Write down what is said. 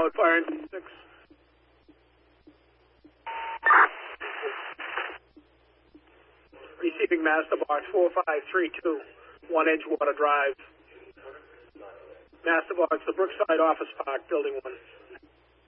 Solid fire engine 6. Receiving Master Box 4532, 1 Edgewater Drive. Master Box, the Brookside Office Park, Building 1.